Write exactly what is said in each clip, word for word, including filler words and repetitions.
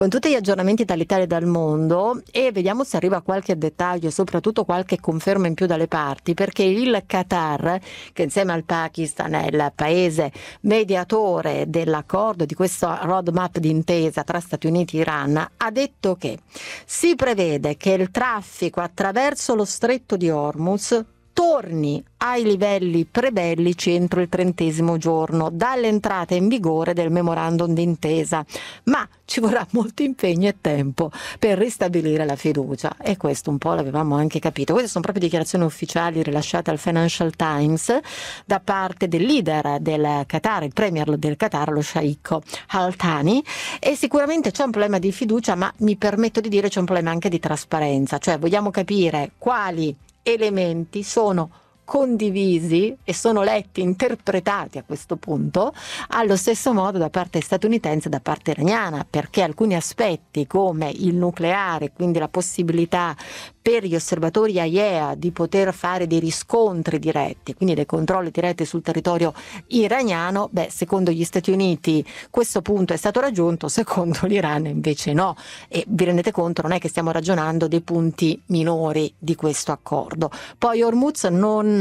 Con tutti gli aggiornamenti dall'Italia e dal mondo, e vediamo se arriva qualche dettaglio e soprattutto qualche conferma in più dalle parti, perché il Qatar, che insieme al Pakistan è il paese mediatore dell'accordo di questo roadmap d'intesa tra Stati Uniti e Iran, ha detto che si prevede che il traffico attraverso lo stretto di Hormuz torni ai livelli prebellici entro il trentesimo giorno dall'entrata in vigore del memorandum d'intesa, ma ci vorrà molto impegno e tempo per ristabilire la fiducia, e questo un po' l'avevamo anche capito. Queste sono proprio dichiarazioni ufficiali rilasciate al Financial Times da parte del leader del Qatar, il premier del Qatar, lo sceicco Al Thani, e sicuramente c'è un problema di fiducia, ma mi permetto di dire c'è un problema anche di trasparenza, cioè vogliamo capire quali elementi sono condivisi e sono letti, interpretati a questo punto allo stesso modo da parte statunitense e da parte iraniana, perché alcuni aspetti come il nucleare, quindi la possibilità per gli osservatori A I E A di poter fare dei riscontri diretti, quindi dei controlli diretti sul territorio iraniano, beh, secondo gli Stati Uniti questo punto è stato raggiunto, secondo l'Iran invece no, e vi rendete conto, non è che stiamo ragionando dei punti minori di questo accordo. Poi Hormuz non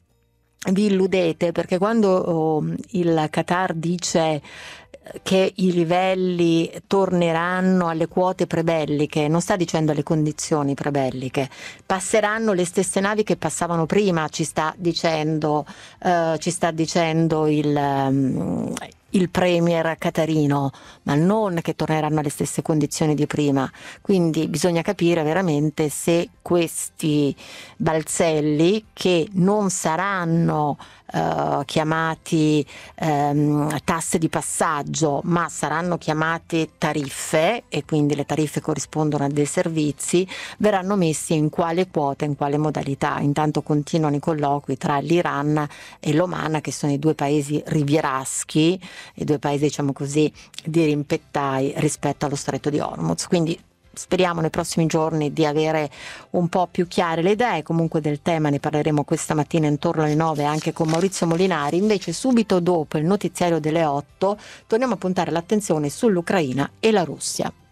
vi illudete, perché quando oh, il Qatar dice che i livelli torneranno alle quote prebelliche, non sta dicendo alle condizioni prebelliche, passeranno le stesse navi che passavano prima, ci sta dicendo, eh, ci sta dicendo il, um, il premier qatarino, ma non che torneranno alle stesse condizioni di prima. Quindi bisogna capire veramente se questi balzelli, che non saranno Uh, chiamati um, tasse di passaggio, ma saranno chiamate tariffe, e quindi le tariffe corrispondono a dei servizi, verranno messi in quale quota, in quale modalità. Intanto continuano i colloqui tra l'Iran e l'Oman, che sono i due paesi rivieraschi, i due paesi, diciamo così, di rimpettai rispetto allo stretto di Hormuz. Quindi speriamo nei prossimi giorni di avere un po' più chiare le idee. Comunque del tema ne parleremo questa mattina intorno alle nove anche con Maurizio Molinari. Invece subito dopo il notiziario delle otto torniamo a puntare l'attenzione sull'Ucraina e la Russia.